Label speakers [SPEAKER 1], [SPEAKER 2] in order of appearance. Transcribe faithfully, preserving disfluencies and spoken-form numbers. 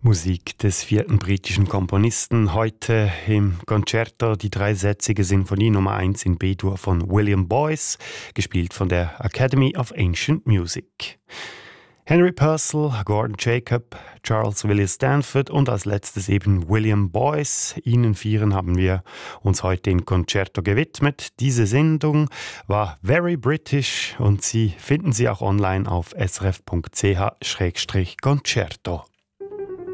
[SPEAKER 1] Musik des vierten britischen Komponisten. Heute im Concerto die dreisätzige Sinfonie Nummer eins in B-Dur von William Boyce, gespielt von der Academy of Ancient Music. Henry Purcell, Gordon Jacob, Charles Willis Stanford und als letztes eben William Boyce. Ihnen vieren haben wir uns heute in Concerto gewidmet. Diese Sendung war Very British und Sie finden sie auch online auf s r f punkt c h slash concerto.